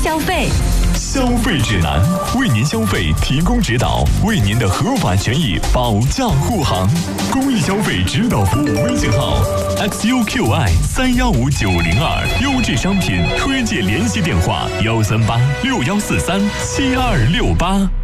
消费。 消费指南，为您消费提供指导，为您的合法权益保驾护航。公益消费指导服务微信号 XUQI315902，优质商品推荐联系电话13861437268。